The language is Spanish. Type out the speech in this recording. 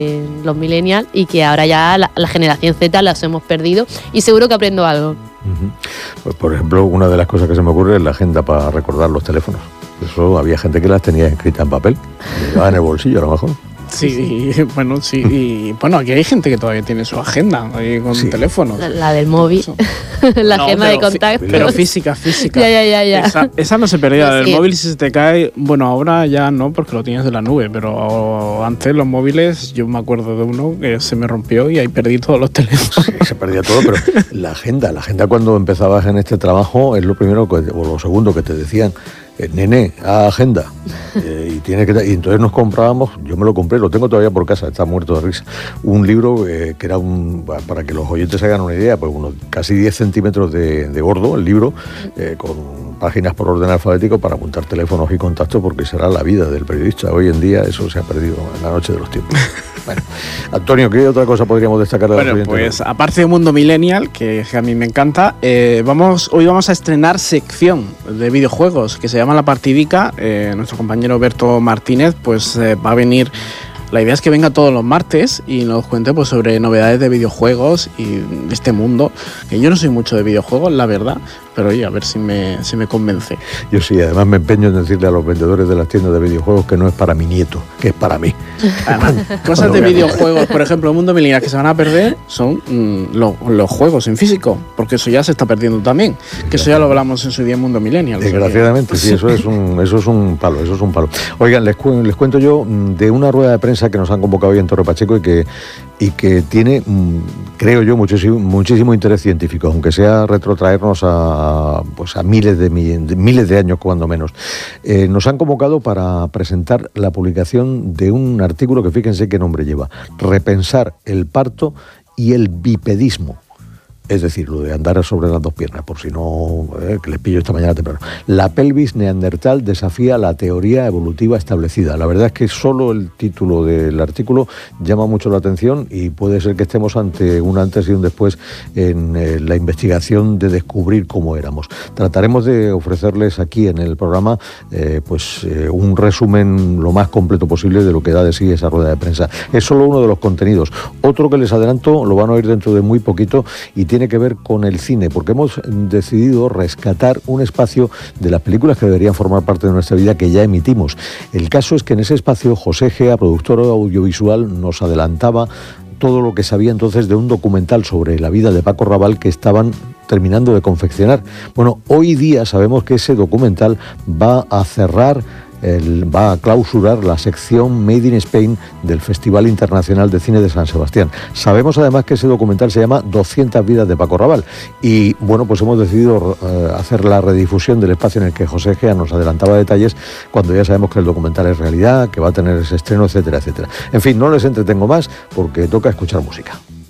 los millennials y que ahora ya la generación Z las hemos perdido y seguro que aprendo algo. Pues, por ejemplo, una de las cosas que se me ocurre es la agenda para recordar los teléfonos. Eso había gente que las tenía escritas en papel, llevaba en el bolsillo a lo mejor. Sí, bueno, sí. Y bueno, aquí hay gente que todavía tiene su agenda con teléfonos. La del móvil, la agenda de contactos. Pero física. Ya. Esa no se perdía. Pues del móvil, si se te cae, bueno, ahora ya no, porque lo tienes de la nube, pero antes los móviles, yo me acuerdo de uno que se me rompió y ahí perdí todos los teléfonos. Sí, se perdía todo, pero la agenda cuando empezabas en este trabajo es lo primero, o lo segundo que te decían. Nene, agenda. Y entonces nos comprábamos, yo me lo compré, lo tengo todavía por casa, está muerto de risa, un libro que era para que los oyentes se hagan una idea, pues casi 10 centímetros de gordo, el libro, con páginas por orden alfabético para apuntar teléfonos y contactos, porque será la vida del periodista. Hoy en día eso se ha perdido en la noche de los tiempos. Bueno, Antonio, ¿qué otra cosa podríamos destacar de los oyentes? Pues aparte de Mundo Millennial, que a mí me encanta, hoy vamos a estrenar sección de videojuegos que se llama La Partidica. Nuestro compañero Berto Martínez pues va a venir. La idea es que venga todos los martes y nos cuente pues sobre novedades de videojuegos y de este mundo, que yo no soy mucho de videojuegos, la verdad, pero oye, a ver si me convence. Yo sí, además me empeño en decirle a los vendedores de las tiendas de videojuegos que no es para mi nieto, que es para mí. Cosas de videojuegos, por ejemplo, el Mundo Millennial que se van a perder son los juegos en físico, porque eso ya se está perdiendo también, que eso ya lo hablamos en su día en Mundo Millennial. Desgraciadamente, sí, eso es un palo. Oigan, les cuento yo de una rueda de prensa que nos han convocado hoy en Torre Pacheco y que tiene, creo yo, muchísimo interés científico, aunque sea retrotraernos a miles de años, cuando menos. Nos han convocado para presentar la publicación de un artículo que fíjense qué nombre lleva: Repensar el parto y el bipedismo. Es decir, lo de andar sobre las dos piernas, por si no, que les pillo esta mañana temprano. La pelvis neandertal desafía la teoría evolutiva establecida. La verdad es que solo el título del artículo llama mucho la atención y puede ser que estemos ante un antes y un después en la investigación de descubrir cómo éramos. Trataremos de ofrecerles aquí en el programa un resumen lo más completo posible de lo que da de sí esa rueda de prensa. Es solo uno de los contenidos. Otro que les adelanto, lo van a oír dentro de muy poquito y tiene que ver con el cine, porque hemos decidido rescatar un espacio de las películas que deberían formar parte de nuestra vida que ya emitimos. El caso es que en ese espacio José Gea, productor audiovisual, nos adelantaba todo lo que sabía entonces de un documental sobre la vida de Paco Rabanne que estaban terminando de confeccionar. Bueno, hoy día sabemos que ese documental va a clausurar la sección Made in Spain del Festival Internacional de Cine de San Sebastián. Sabemos además que ese documental se llama 200 vidas de Paco Rabanne y bueno, pues hemos decidido hacer la redifusión del espacio en el que José Gea nos adelantaba detalles, cuando ya sabemos que el documental es realidad, que va a tener ese estreno, etcétera, etcétera. En fin, no les entretengo más porque toca escuchar música.